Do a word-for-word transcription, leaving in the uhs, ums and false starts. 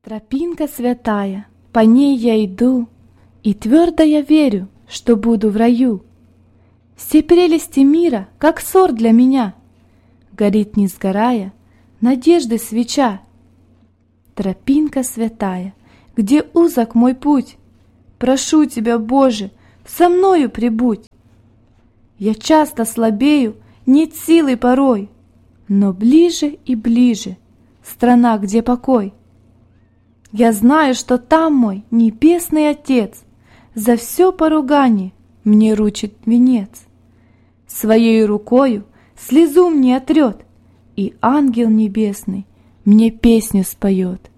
Тропинка святая, по ней я иду, и твердо я верю, что буду в раю. Все прелести мира, как ссор для меня, горит, не сгорая, надежды свеча. Тропинка святая, где узок мой путь, прошу тебя, Боже, со мною прибудь. Я часто слабею, нет силы порой, но ближе и ближе страна, где покой. Я знаю, что там мой небесный Отец за все поругание мне ручит венец. Своею рукою слезу мне отрет, и ангел небесный мне песню споет.